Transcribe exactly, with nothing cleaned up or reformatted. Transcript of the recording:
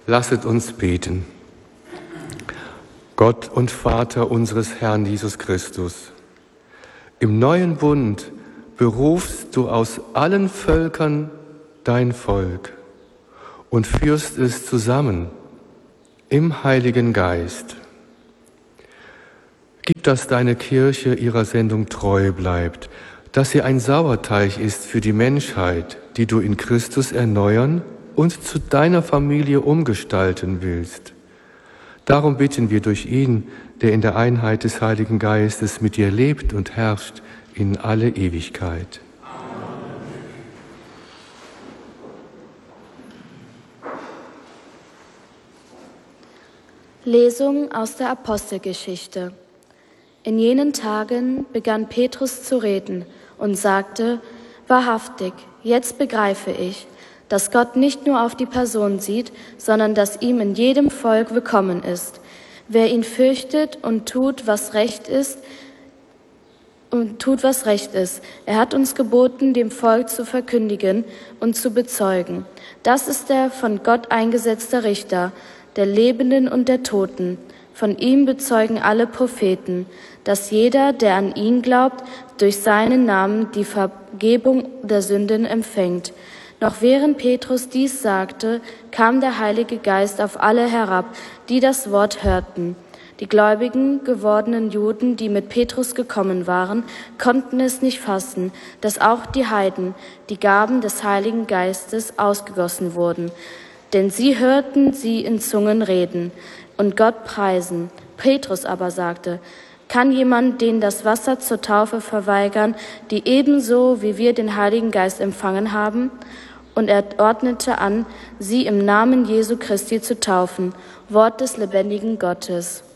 Lasset uns beten. Gott und Vater unseres Herrn Jesus Christus, im neuen Bund berufst du aus allen Völkern dein Volk und führst es zusammen im Heiligen Geist. Gib, dass deine Kirche ihrer Sendung treu bleibt, dass sie ein Sauerteig ist für die Menschheit, die du in Christus erneuern und zu deiner Familie umgestalten willst. Darum bitten wir durch ihn, der in der Einheit des Heiligen Geistes mit dir lebt und herrscht in alle Ewigkeit. Lesung aus der Apostelgeschichte. In jenen Tagen begann Petrus zu reden und sagte: Wahrhaftig, jetzt begreife ich, dass Gott nicht nur auf die Person sieht, sondern dass ihm in jedem Volk willkommen ist. Wer ihn fürchtet und tut, was recht ist, und tut, was recht ist. Er hat uns geboten, dem Volk zu verkündigen und zu bezeugen. Das ist der von Gott eingesetzte Richter, der Lebenden und der Toten. Von ihm bezeugen alle Propheten, dass jeder, der an ihn glaubt, durch seinen Namen die Vergebung der Sünden empfängt. Noch während Petrus dies sagte, kam der Heilige Geist auf alle herab, die das Wort hörten. Die gläubigen gewordenen Juden, die mit Petrus gekommen waren, konnten es nicht fassen, dass auch die Heiden, die Gaben des Heiligen Geistes, ausgegossen wurden. Denn sie hörten sie in Zungen reden und Gott preisen. Petrus aber sagte: Kann jemand denen das Wasser zur Taufe verweigern, die ebenso wie wir den Heiligen Geist empfangen haben? Und er ordnete an, sie im Namen Jesu Christi zu taufen. Wort des lebendigen Gottes.